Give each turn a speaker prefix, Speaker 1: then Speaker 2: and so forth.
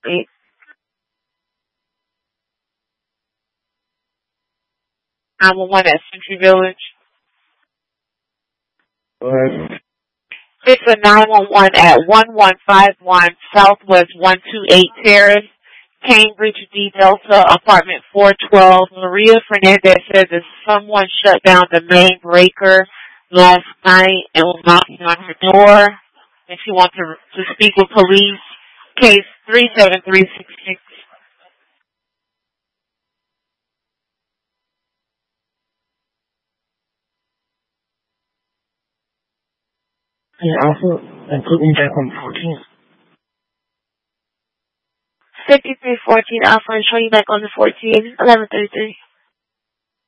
Speaker 1: Wait. 911 at Century Village.
Speaker 2: Go ahead.
Speaker 1: It's a 911 at 1151 Southwest 128 Terrace, Cambridge D Delta, apartment 412. Maria Fernandez says that someone shut down the main breaker last night and was knocking on her door, and she wants to speak with police. Case 37366.
Speaker 2: Yeah, also, and put me back on 14.
Speaker 1: 5314 Alpha, and show you back on the 14, 1133.